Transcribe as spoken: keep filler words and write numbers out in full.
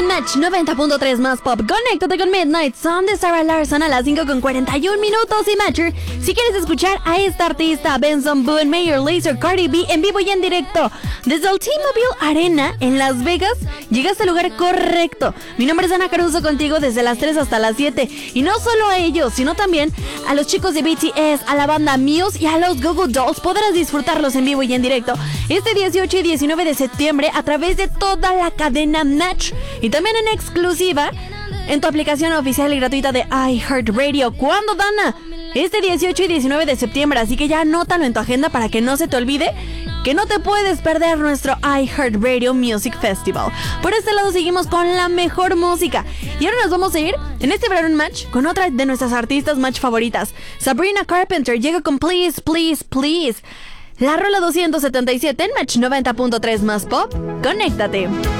en Match noventa punto tres más pop. Conéctate con Midnight Sun de Sarah Larson a las cinco con cuarenta y un minutos. Y Matcher, si quieres escuchar a esta artista, Benson Boone, Mayor Lazer, Cardi B en vivo y en directo desde el T-Mobile Arena en Las Vegas, llegaste al lugar correcto. Mi nombre es Ana Caruso, contigo desde las tres hasta las siete. Y no solo a ellos, sino también a los chicos de B T S, a la banda Muse y a los Goo Goo Dolls. Podrás disfrutarlos en vivo y en directo este dieciocho y diecinueve de septiembre a través de toda la cadena Match y también en exclusiva en tu aplicación oficial y gratuita de iHeartRadio. ¿Cuándo, Dana? Este dieciocho y diecinueve de septiembre, así que ya anótalo en tu agenda para que no se te olvide que no te puedes perder nuestro iHeartRadio Music Festival. Por este lado seguimos con la mejor música y ahora nos vamos a ir en este verano en Match con otra de nuestras artistas Match favoritas. Sabrina Carpenter llega con Please, Please, Please. La rola doscientos setenta y siete en Match noventa punto tres más pop. Conéctate.